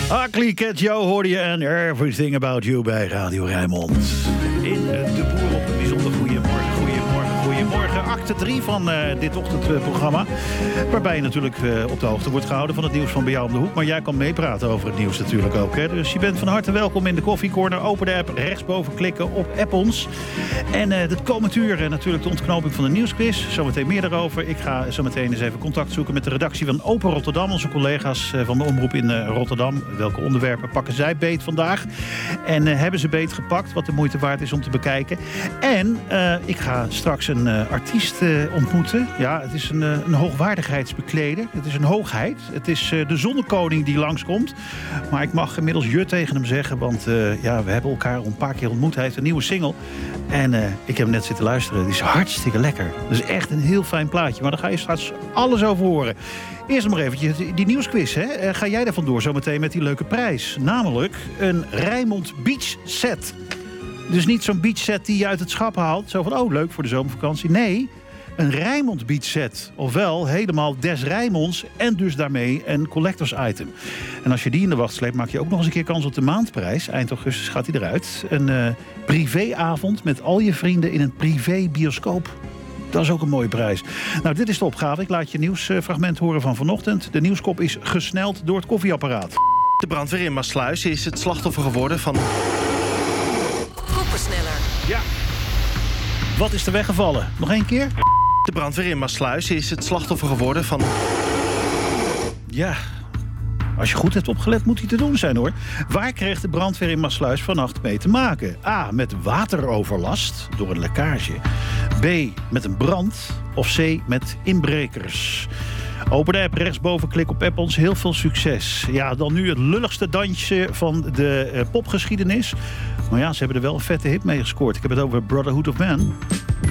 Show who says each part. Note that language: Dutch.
Speaker 1: Ugly Cat Joe hoorde je en Everything About You bij Radio Rijnmond. In de boer op een bijzonder goeiemorgen. Acte 3 van dit ochtendprogramma. Waarbij je natuurlijk op de hoogte wordt gehouden van het nieuws van bij jou om de hoek. Maar jij kan meepraten over het nieuws natuurlijk ook. Hè? Dus je bent van harte welkom in de koffiecorner. Open de app, rechtsboven klikken op app ons. En het komend uur natuurlijk de ontknoping van de nieuwsquiz. Zometeen meer daarover. Ik ga zometeen eens even contact zoeken met de redactie van Open Rotterdam. Onze collega's van de omroep in Rotterdam. Welke onderwerpen pakken zij beet vandaag? En hebben ze beet gepakt, wat de moeite waard is om te bekijken. En ik ga straks een artiest ontmoeten. Ja, het is een hoogwaardigheidsbekleder. Het is een hoogheid. Het is de zonnekoning die langskomt. Maar ik mag inmiddels je tegen hem zeggen. Want we hebben elkaar al een paar keer ontmoet. Hij heeft een nieuwe single. En ik heb hem net zitten luisteren. Die is hartstikke lekker. Dat is echt een heel fijn plaatje. Maar daar ga je straks alles over horen. Eerst nog maar eventjes die nieuwsquiz. Hè? Ga jij daar vandoor zometeen met die leuke prijs. Namelijk een Rijnmond Beach Set. Dus niet zo'n beachset die je uit het schap haalt. Zo van, leuk voor de zomervakantie. Nee, een Rijnmond beachset. Ofwel helemaal des Rijnmonds en dus daarmee een collectors item. En als je die in de wacht sleept, maak je ook nog eens een keer kans op de maandprijs. Eind augustus gaat die eruit. Een privéavond met al je vrienden in een privé-bioscoop. Dat is ook een mooie prijs. Nou, dit is de opgave. Ik laat je nieuwsfragment horen van vanochtend. De nieuwskop is gesneld door het koffieapparaat.
Speaker 2: De brandweer in Maassluis is het slachtoffer geworden van...
Speaker 3: Koppersneller.
Speaker 1: Ja. Wat is er weggevallen? Nog één keer?
Speaker 2: De brandweer in Maassluis is het slachtoffer geworden van...
Speaker 1: Ja, als je goed hebt opgelet moet hij te doen zijn hoor. Waar kreeg de brandweer in Maassluis vannacht mee te maken? A, met wateroverlast door een lekkage. B, met een brand. Of C, met inbrekers. Open de app, rechtsboven, klik op app ons. Heel veel succes. Ja, dan nu het lulligste dansje van de popgeschiedenis. Maar ja, ze hebben er wel een vette hit mee gescoord. Ik heb het over Brotherhood of Man.